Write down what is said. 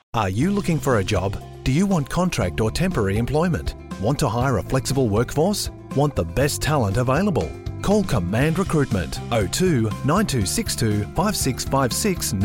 Are you looking for a job? Do you want contract or temporary employment? Want to hire a flexible workforce? Want the best talent available? Call Command Recruitment 02 9262 5656